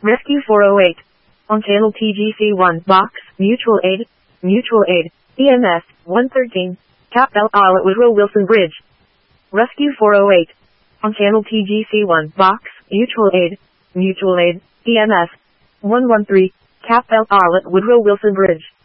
Rescue 408. On channel TGC1, Box, Mutual Aid, EMS, 113, Cap El Al at Woodrow Wilson Bridge. Rescue 408. On channel TGC1, Box, Mutual Aid, EMS, 113, Cap El Al at Woodrow Wilson Bridge.